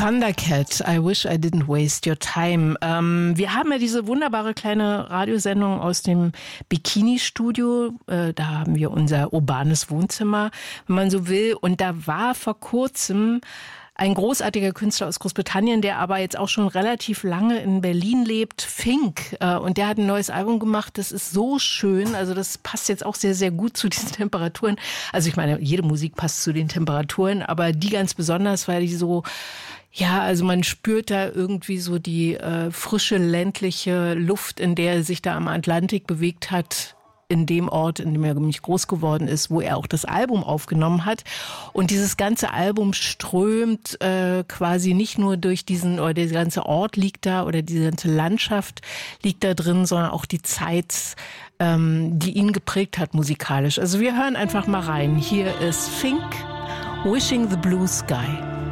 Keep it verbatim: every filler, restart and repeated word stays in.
Thundercat, I wish I didn't waste your time. Ähm, wir haben ja diese wunderbare kleine Radiosendung aus dem Bikini-Studio. Äh, da haben wir unser urbanes Wohnzimmer, wenn man so will. Und da war vor kurzem ein großartiger Künstler aus Großbritannien, der aber jetzt auch schon relativ lange in Berlin lebt, Fink. Und der hat ein neues Album gemacht, das ist so schön. Also das passt jetzt auch sehr, sehr gut zu diesen Temperaturen. Also ich meine, jede Musik passt zu den Temperaturen, aber die ganz besonders, weil die so, ja, also man spürt da irgendwie so die äh, frische ländliche Luft, in der er sich da am Atlantik bewegt hat, in dem Ort, in dem er nämlich groß geworden ist, wo er auch das Album aufgenommen hat. Und dieses ganze Album strömt äh, quasi nicht nur durch diesen, oder der ganze Ort liegt da, oder die ganze Landschaft liegt da drin, sondern auch die Zeit, ähm, die ihn geprägt hat musikalisch. Also wir hören einfach mal rein. Hier ist Fink, Wishing the Blue Sky.